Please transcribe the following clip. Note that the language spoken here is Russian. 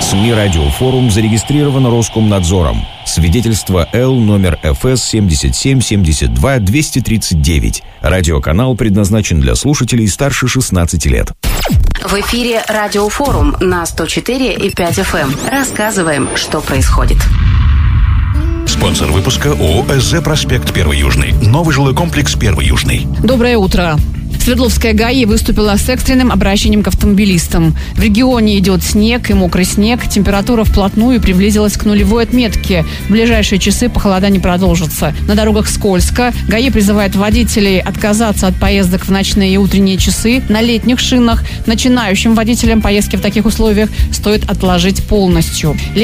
СМИ «Радиофорум» зарегистрировано Роскомнадзором. Свидетельство Л номер ФС 77-72-239. Радиоканал предназначен для слушателей старше 16 лет. В эфире «Радиофорум» на 104,5 FM. Рассказываем, что происходит. Спонсор выпуска ООО «СЗ Проспект Первый Южный». Новый жилой комплекс Первый Южный. Доброе утро. Свердловская ГАИ выступила с экстренным обращением к автомобилистам. В регионе идет снег и мокрый снег. Температура вплотную приблизилась к нулевой отметке. В ближайшие часы похолодание продолжится. На дорогах скользко. ГАИ призывает водителей отказаться от поездок в ночные и утренние часы. На летних шинах начинающим водителям поездки в таких условиях стоит отложить полностью.